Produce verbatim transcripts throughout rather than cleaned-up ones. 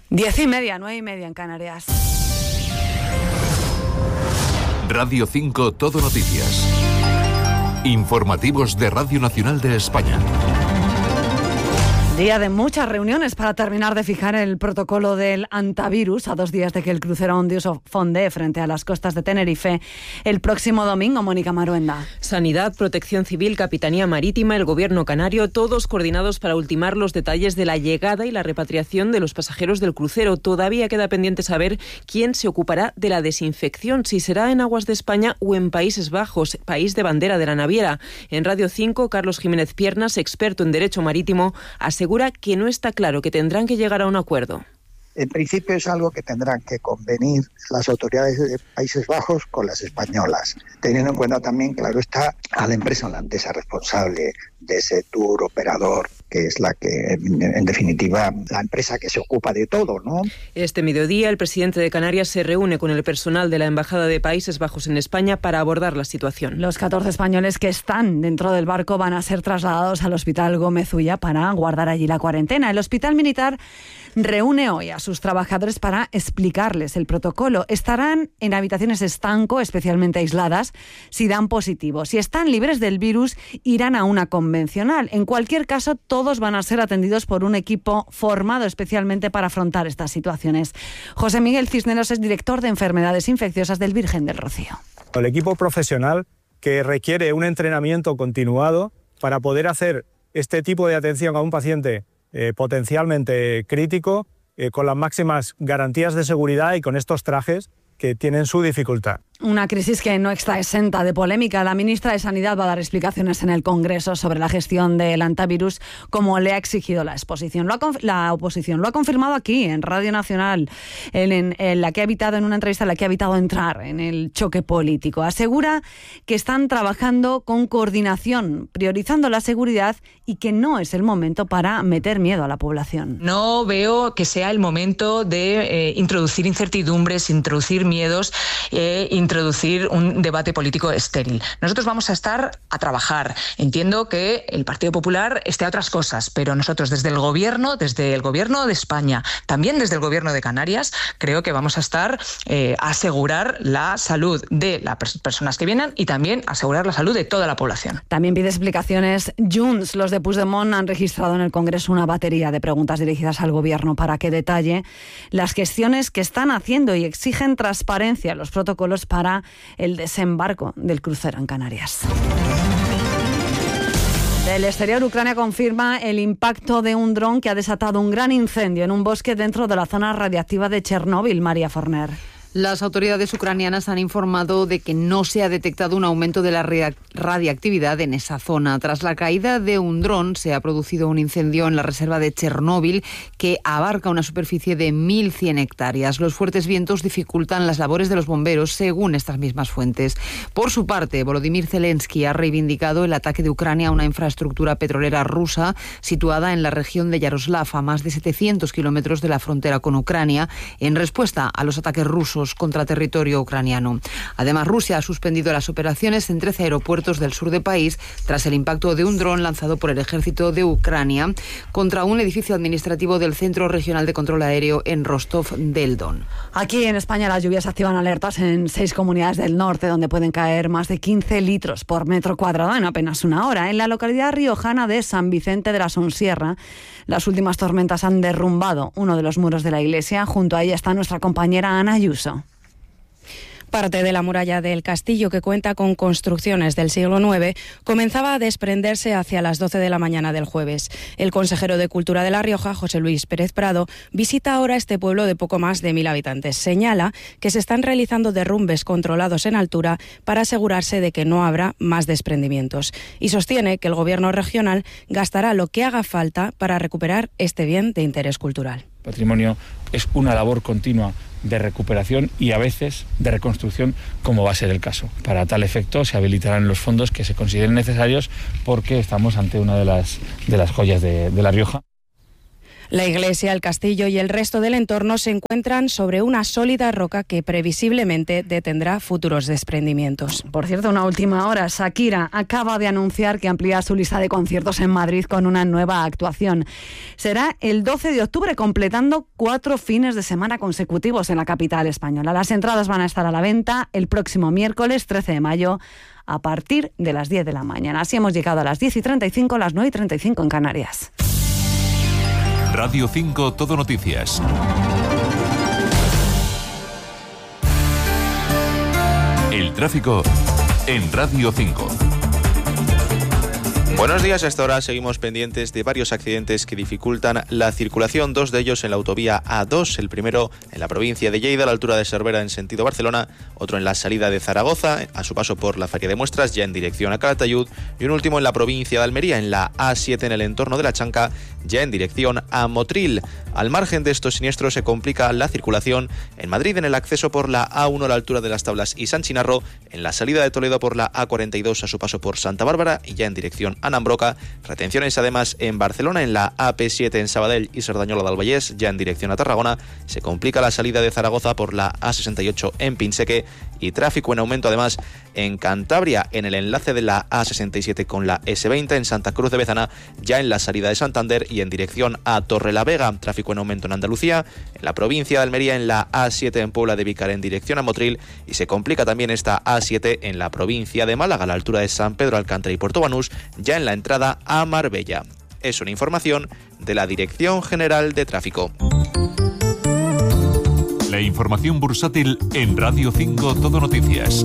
Diez y media, nueve y media en Canarias. Radio cinco Todo Noticias. Informativos de Radio Nacional de España. Día de muchas reuniones para terminar de fijar el protocolo del antivirus a dos días de que el crucero Ondius fondee frente a las costas de Tenerife el próximo domingo. Mónica Maruenda. Sanidad, Protección Civil, Capitanía Marítima, el Gobierno canario, todos coordinados para ultimar los detalles de la llegada y la repatriación de los pasajeros del crucero. Todavía queda pendiente saber quién se ocupará de la desinfección, si será en aguas de España o en Países Bajos, país de bandera de la naviera. En Radio cinco, Carlos Jiménez Piernas, experto en Derecho Marítimo, asegura asegura que no está claro, que tendrán que llegar a un acuerdo. En principio es algo que tendrán que convenir las autoridades de Países Bajos con las españolas, teniendo en cuenta también, claro está, a la empresa holandesa responsable de ese tour operador, que es la que, en definitiva, la empresa que se ocupa de todo, ¿no? Este mediodía, el presidente de Canarias se reúne con el personal de la Embajada de Países Bajos en España para abordar la situación. Los catorce españoles que están dentro del barco van a ser trasladados al Hospital Gómez Ulla para guardar allí la cuarentena. El Hospital Militar reúne hoy a sus trabajadores para explicarles el protocolo. Estarán en habitaciones estanco, especialmente aisladas, si dan positivo. Si están libres del virus, irán a una convencional. En cualquier caso, todos van a ser atendidos por un equipo formado especialmente para afrontar estas situaciones. José Miguel Cisneros es director de Enfermedades Infecciosas del Virgen del Rocío. El equipo profesional que requiere un entrenamiento continuado para poder hacer este tipo de atención a un paciente eh, potencialmente crítico, eh, con las máximas garantías de seguridad y con estos trajes que tienen su dificultad. Una crisis que no está exenta de polémica. La ministra de Sanidad va a dar explicaciones en el Congreso sobre la gestión del antivirus, como le ha exigido la exposición. Lo ha la oposición lo ha confirmado aquí, en Radio Nacional, en, en, en la que ha evitado, en una entrevista en la que ha evitado entrar en el choque político. Asegura que están trabajando con coordinación, priorizando la seguridad y que no es el momento para meter miedo a la población. No veo que sea el momento de eh, introducir incertidumbres, introducir miedos, eh, introducir un debate político estéril. Nosotros vamos a estar a trabajar. Entiendo que el Partido Popular esté a otras cosas, pero nosotros desde el Gobierno, desde el Gobierno de España, también desde el Gobierno de Canarias, creo que vamos a estar eh, a asegurar la salud de las personas que vienen y también asegurar la salud de toda la población. También pide explicaciones Junts. Los de Puigdemont han registrado en el Congreso una batería de preguntas dirigidas al Gobierno para que detalle las gestiones que están haciendo y exigen transparencia en los protocolos para el desembarco del crucero en Canarias. Del exterior, Ucrania confirma el impacto de un dron que ha desatado un gran incendio en un bosque dentro de la zona radiactiva de Chernóbil. María Forner. Las autoridades ucranianas han informado de que no se ha detectado un aumento de la radiactividad en esa zona. Tras la caída de un dron, se ha producido un incendio en la reserva de Chernóbil que abarca una superficie de mil cien hectáreas. Los fuertes vientos dificultan las labores de los bomberos, según estas mismas fuentes. Por su parte, Volodymyr Zelensky ha reivindicado el ataque de Ucrania a una infraestructura petrolera rusa situada en la región de Yaroslav, a más de setecientos kilómetros de la frontera con Ucrania, en respuesta a los ataques rusos contra territorio ucraniano. Además, Rusia ha suspendido las operaciones en trece aeropuertos del sur del país tras el impacto de un dron lanzado por el ejército de Ucrania contra un edificio administrativo del Centro Regional de Control Aéreo en Rostov del Don. Aquí en España las lluvias activan alertas en seis comunidades del norte, donde pueden caer más de quince litros por metro cuadrado en apenas una hora. En la localidad riojana de San Vicente de la Sonsierra, las últimas tormentas han derrumbado uno de los muros de la iglesia. Junto a ella está nuestra compañera Ana Ayuso. Parte de la muralla del castillo, que cuenta con construcciones del siglo nueve, comenzaba a desprenderse hacia las doce de la mañana del jueves. El consejero de Cultura de La Rioja, José Luis Pérez Prado, visita ahora este pueblo de poco más de mil habitantes. Señala que se están realizando derrumbes controlados en altura para asegurarse de que no habrá más desprendimientos. Y sostiene que el gobierno regional gastará lo que haga falta para recuperar este bien de interés cultural. Patrimonio es una labor continua de recuperación y a veces de reconstrucción, como va a ser el caso. Para tal efecto se habilitarán los fondos que se consideren necesarios, porque estamos ante una de las, de las joyas de, de La Rioja. La iglesia, el castillo y el resto del entorno se encuentran sobre una sólida roca que previsiblemente detendrá futuros desprendimientos. Por cierto, una última hora. Shakira acaba de anunciar que amplía su lista de conciertos en Madrid con una nueva actuación. Será el doce de octubre, completando cuatro fines de semana consecutivos en la capital española. Las entradas van a estar a la venta el próximo miércoles trece de mayo a partir de las diez de la mañana. Así hemos llegado a las diez y treinta y cinco, las nueve y treinta y cinco en Canarias. Radio cinco Todo Noticias. El tráfico en Radio cinco. Buenos días, hasta ahora seguimos pendientes de varios accidentes que dificultan la circulación, dos de ellos en la autovía A dos, el primero en la provincia de Lleida, a la altura de Cervera en sentido Barcelona, otro en la salida de Zaragoza, a su paso por la Feria de Muestras, ya en dirección a Calatayud, y un último en la provincia de Almería, en la A siete en el entorno de La Chanca, ya en dirección a Motril. Al margen de estos siniestros se complica la circulación en Madrid en el acceso por la A uno a la altura de Las Tablas y San Chinarro, en la salida de Toledo por la A cuarenta y dos a su paso por Santa Bárbara y ya en dirección a Ambroca. Retenciones además en Barcelona, en la A P siete en Sabadell y Cerdañola del Vallès, ya en dirección a Tarragona. Se complica la salida de Zaragoza por la A sesenta y ocho en Pinseque y tráfico en aumento además en Cantabria, en el enlace de la A sesenta y siete con la ese veinte en Santa Cruz de Bezana, ya en la salida de Santander y en dirección a Torrelavega. Tráfico en aumento en Andalucía, en la provincia de Almería, en la A siete en Puebla de Vícar en dirección a Motril, y se complica también esta A siete en la provincia de Málaga, a la altura de San Pedro Alcántara y Puerto Banús, ya en la entrada a Marbella. Es una información de la Dirección General de Tráfico. La información bursátil en Radio cinco Todo Noticias.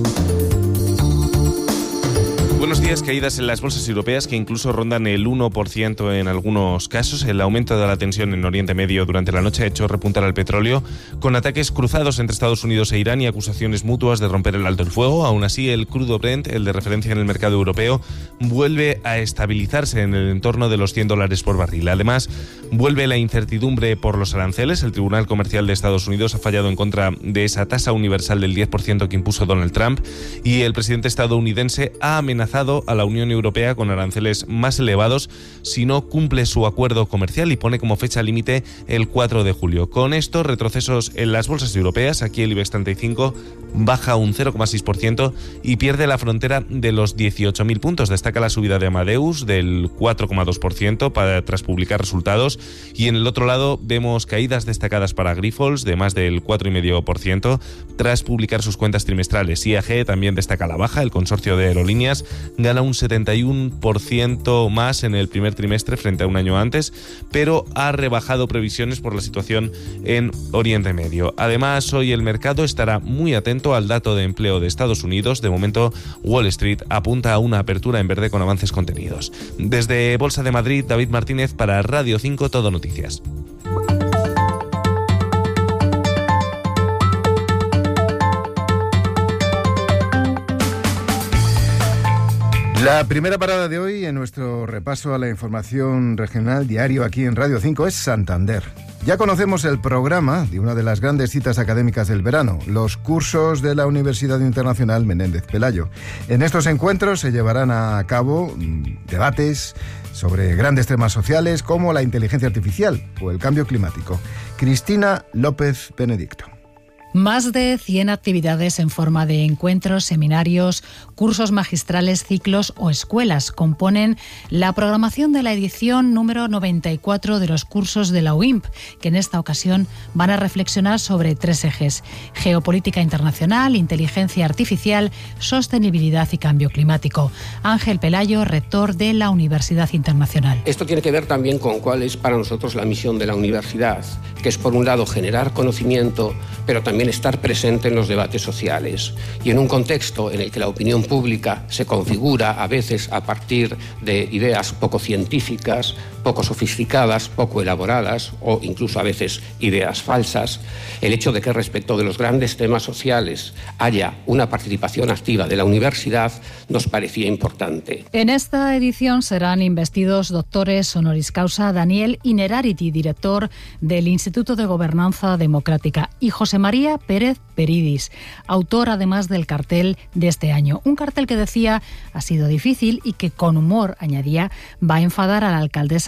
Buenos días. Caídas en las bolsas europeas que incluso rondan el uno por ciento en algunos casos. El aumento de la tensión en Oriente Medio durante la noche ha hecho repuntar al petróleo, con ataques cruzados entre Estados Unidos e Irán y acusaciones mutuas de romper el alto el fuego. Aún así, el crudo Brent, el de referencia en el mercado europeo, vuelve a estabilizarse en el entorno de los cien dólares por barril. Además, vuelve la incertidumbre por los aranceles. El Tribunal Comercial de Estados Unidos ha fallado en contra de esa tasa universal del diez por ciento que impuso Donald Trump, y el presidente estadounidense ha amenazado a la Unión Europea con aranceles más elevados si no cumple su acuerdo comercial, y pone como fecha límite el cuatro de julio. Con esto, retrocesos en las bolsas europeas. Aquí el IBEX treinta y cinco baja un cero coma seis por ciento y pierde la frontera de los dieciocho mil puntos. Destaca la subida de Amadeus del cuatro coma dos por ciento para, tras publicar resultados, y en el otro lado vemos caídas destacadas para Grifols de más del cuatro coma cinco por ciento tras publicar sus cuentas trimestrales. I A G también destaca la baja. El consorcio de aerolíneas gana un setenta y uno por ciento más en el primer trimestre frente a un año antes, pero ha rebajado previsiones por la situación en Oriente Medio. Además, hoy el mercado estará muy atento al dato de empleo de Estados Unidos. De momento, Wall Street apunta a una apertura en verde con avances contenidos. Desde Bolsa de Madrid, David Martínez para Radio cinco Todo Noticias. La primera parada de hoy en nuestro repaso a la información regional diario aquí en Radio cinco es Santander. Ya conocemos el programa de una de las grandes citas académicas del verano, los cursos de la Universidad Internacional Menéndez Pelayo. En estos encuentros se llevarán a cabo debates sobre grandes temas sociales como la inteligencia artificial o el cambio climático. Cristina López Benedicto. Más de cien actividades en forma de encuentros, seminarios, cursos magistrales, ciclos o escuelas componen la programación de la edición número noventa y cuatro de los cursos de la U I M P, que en esta ocasión van a reflexionar sobre tres ejes: geopolítica internacional, inteligencia artificial, sostenibilidad y cambio climático. Ángel Pelayo, rector de la Universidad Internacional. Esto tiene que ver también con cuál es para nosotros la misión de la universidad, que es por un lado generar conocimiento, pero también estar presente en los debates sociales. Y en un contexto en el que la opinión pública se configura a veces a partir de ideas poco científicas, poco sofisticadas, poco elaboradas o incluso a veces ideas falsas, el hecho de que respecto de los grandes temas sociales haya una participación activa de la universidad nos parecía importante. En esta edición serán investidos doctores honoris causa Daniel Inerarity, director del Instituto de Gobernanza Democrática, y José María Pérez Peridis, autor además del cartel de este año. Un cartel que decía ha sido difícil y que con humor, añadía, va a enfadar a la alcaldesa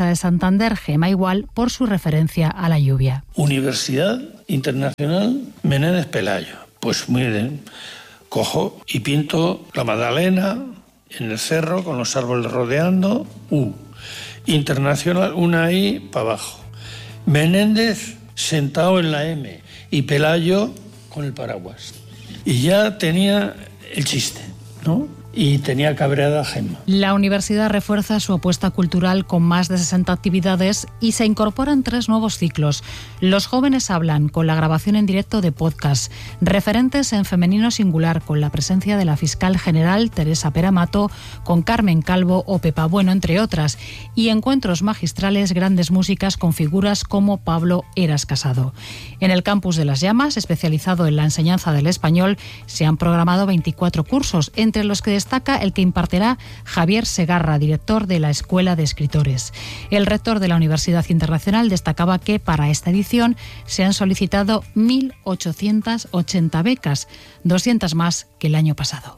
alcaldesa de Santander, Gema Igual, por su referencia a la lluvia. Universidad Internacional Menéndez Pelayo. Pues miren, cojo y pinto la Magdalena en el cerro con los árboles rodeando, U. Internacional, una I para abajo. Menéndez sentado en la M y Pelayo con el paraguas. Y ya tenía el chiste, ¿no? Y tenía cabreada a Gemma. La universidad refuerza su apuesta cultural con más de sesenta actividades y se incorporan tres nuevos ciclos. Los jóvenes hablan, con la grabación en directo de podcast. Referentes en femenino singular, con la presencia de la fiscal general Teresa Peramato, con Carmen Calvo o Pepa Bueno, entre otras. Y encuentros magistrales, grandes músicas con figuras como Pablo Eras Casado. En el campus de Las Llamas, especializado en la enseñanza del español, se han programado veinticuatro cursos, entre los que destaca el que impartirá Javier Segarra, director de la Escuela de Escritores. El rector de la Universidad Internacional destacaba que para esta edición se han solicitado mil ochocientas ochenta becas, doscientas más que el año pasado.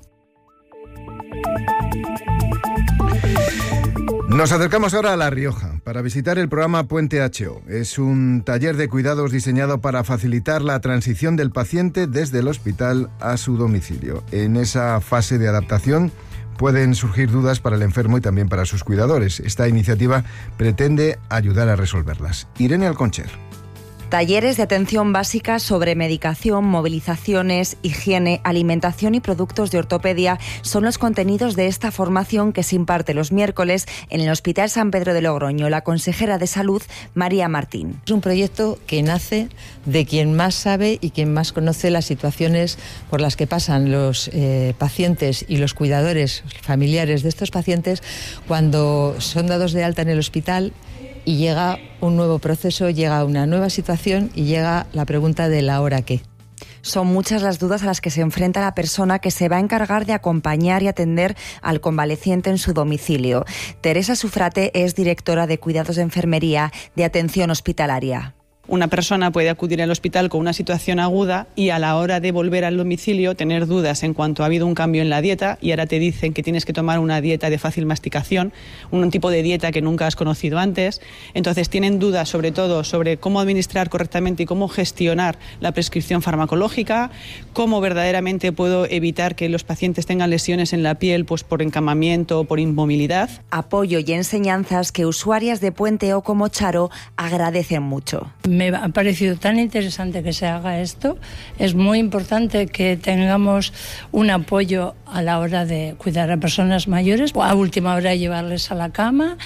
Nos acercamos ahora a La Rioja para visitar el programa Puente H O. Es un taller de cuidados diseñado para facilitar la transición del paciente desde el hospital a su domicilio. En esa fase de adaptación pueden surgir dudas para el enfermo y también para sus cuidadores. Esta iniciativa pretende ayudar a resolverlas. Irene Alconcher. Talleres de atención básica sobre medicación, movilizaciones, higiene, alimentación y productos de ortopedia son los contenidos de esta formación que se imparte los miércoles en el Hospital San Pedro de Logroño. La consejera de Salud, María Martín. Es un proyecto que nace de quien más sabe y quien más conoce las situaciones por las que pasan los eh, pacientes y los cuidadores familiares de estos pacientes cuando son dados de alta en el hospital y llega un nuevo proceso, llega una nueva situación y llega la pregunta del ahora qué. Son muchas las dudas a las que se enfrenta la persona que se va a encargar de acompañar y atender al convaleciente en su domicilio. Teresa Sufrate es directora de Cuidados de Enfermería de Atención Hospitalaria. Una persona puede acudir al hospital con una situación aguda y a la hora de volver al domicilio tener dudas en cuanto ha habido un cambio en la dieta y ahora te dicen que tienes que tomar una dieta de fácil masticación, un tipo de dieta que nunca has conocido antes. Entonces tienen dudas sobre todo sobre cómo administrar correctamente y cómo gestionar la prescripción farmacológica, cómo verdaderamente puedo evitar que los pacientes tengan lesiones en la piel pues por encamamiento o por inmovilidad. Apoyo y enseñanzas que usuarias de Puente O como Charo agradecen mucho. Me ha parecido tan interesante que se haga esto. Es muy importante que tengamos un apoyo a la hora de cuidar a personas mayores, a última hora llevarles a la cama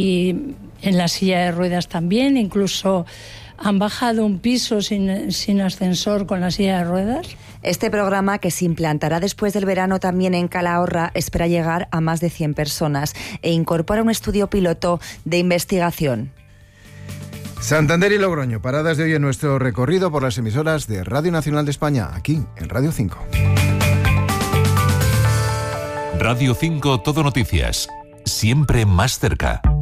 y en la silla de ruedas también. Incluso han bajado un piso sin, sin ascensor con la silla de ruedas. Este programa, que se implantará después del verano también en Calahorra, espera llegar a más de cien personas e incorpora un estudio piloto de investigación. Santander y Logroño, paradas de hoy en nuestro recorrido por las emisoras de Radio Nacional de España, aquí en Radio cinco. Radio cinco Todo Noticias, siempre más cerca.